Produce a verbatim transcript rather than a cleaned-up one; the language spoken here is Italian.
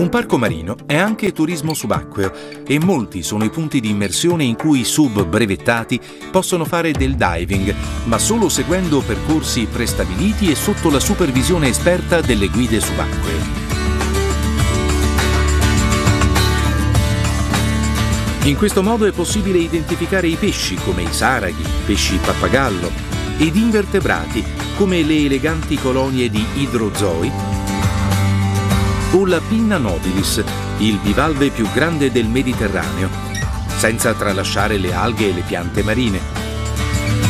Un parco marino è anche turismo subacqueo e molti sono i punti di immersione in cui i sub brevettati possono fare del diving, ma solo seguendo percorsi prestabiliti e sotto la supervisione esperta delle guide subacquee. In questo modo è possibile identificare i pesci come i saraghi, pesci pappagallo, ed invertebrati come le eleganti colonie di idrozoi o la Pinna nobilis, il bivalve più grande del Mediterraneo, senza tralasciare le alghe e le piante marine.